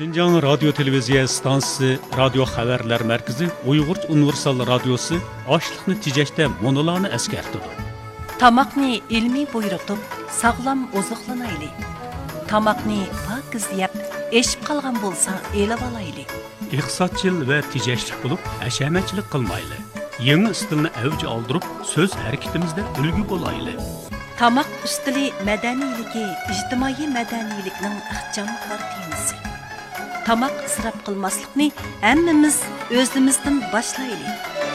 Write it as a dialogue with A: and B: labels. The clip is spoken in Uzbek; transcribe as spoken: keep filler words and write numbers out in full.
A: Şinjan Radyo Televiziya Stansiyasi Radio Xabarlar Markazi Uyg'ur Universal Radiosi ochliqni tejashda monolarni eskartdi.
B: Tamoqni ilmiy buyurtib, sog'lom oziqlanayli. Tamoqni pokiz yeb, eshib qolgan bo'lsa, elib olayli.
A: Iqtisodchil va tejashlik bo'lib, ashamachilik qilmayli. Yangi istilni avj oldirib, so'z harakatimizda ulgu bo'layli.
B: Tamoq ustili madaniyligi, ijtimoiy madaniylikning ixchamkor temasi. Tamoq isrof qilmaslikni hammamiz o'zimizdan boshlaylik.